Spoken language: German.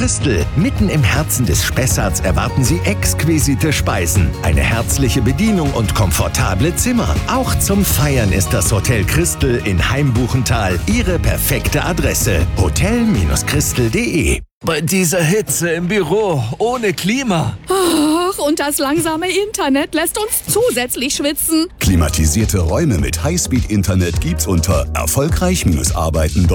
Christel. Mitten im Herzen des Spessarts erwarten Sie exquisite Speisen, eine herzliche Bedienung und komfortable Zimmer. Auch zum Feiern ist das Hotel Christel in Heimbuchental Ihre perfekte Adresse. hotel-christel.de. Bei dieser Hitze im Büro, ohne Klima. Ach, und das langsame Internet lässt uns zusätzlich schwitzen. Klimatisierte Räume mit Highspeed-Internet gibt's unter erfolgreich-arbeiten.